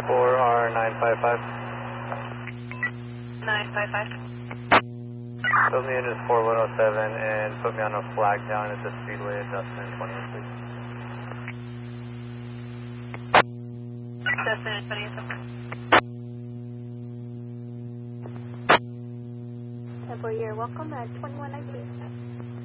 4R955. 955. Fill me in as 4107 and put me on a flag down at the Speedway at Dustin 21, please. Dustin and 20th. 10-4, you're welcome at 2119.